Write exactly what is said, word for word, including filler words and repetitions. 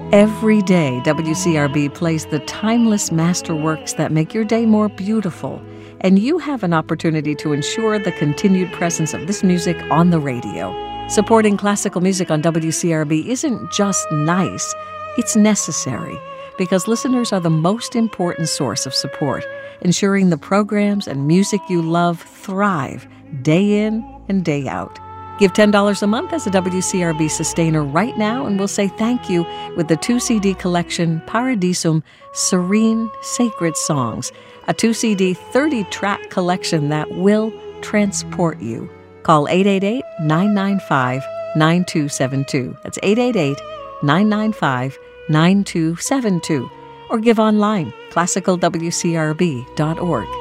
Every day, W C R B plays the timeless masterworks that make your day more beautiful, and you have an opportunity to ensure the continued presence of this music on the radio. Supporting classical music on W C R B isn't just nice, it's necessary, because listeners are the most important source of support, ensuring the programs and music you love thrive day in and day out. Give ten dollars a month as a W C R B sustainer right now, and we'll say thank you with the two C D collection Paradisum Serene Sacred Songs, a two C D thirty-track collection that will transport you. Call eight eight eight, nine nine five, nine two seven two. That's eight eight eight, nine nine five, nine two seven two. Or give online, classical w c r b dot org.